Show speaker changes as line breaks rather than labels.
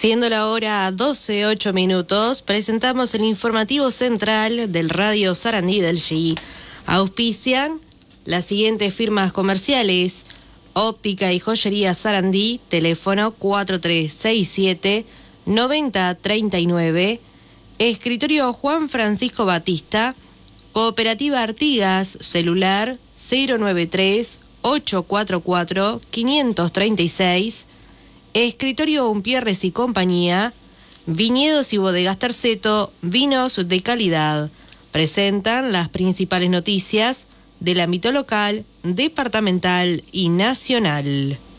Siendo la hora 12:08, presentamos el informativo central del Radio Sarandí del G. Auspician las siguientes firmas comerciales: Óptica y Joyería Sarandí, teléfono 4367-9039. Escritorio Juan Francisco Batista. Cooperativa Artigas, celular 093-844-536. Escritorio Umpierres y Compañía. Viñedos y Bodegas Terceto, vinos de calidad. Presentan las principales noticias del ámbito local, departamental y nacional.